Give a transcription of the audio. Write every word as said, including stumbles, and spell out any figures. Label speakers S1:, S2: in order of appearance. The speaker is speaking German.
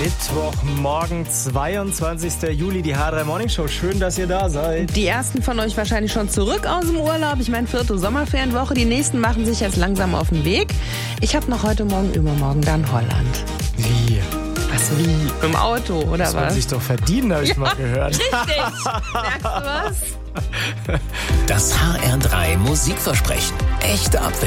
S1: Mittwochmorgen, zweiundzwanzigster Juli, die H drei Morning Show. Schön, dass ihr da seid.
S2: Die ersten von euch wahrscheinlich schon zurück aus dem Urlaub. Ich meine, vierte Sommerferienwoche. Die nächsten machen sich jetzt langsam auf den Weg. Ich habe noch heute Morgen, übermorgen dann Holland.
S1: Wie?
S2: Was wie? Im Auto, oder
S1: das
S2: was?
S1: Das sich doch verdienen, habe ich
S2: ja,
S1: mal gehört.
S2: Richtig. Merkst du was?
S3: Das H R drei Musikversprechen. Echte Abwechslung.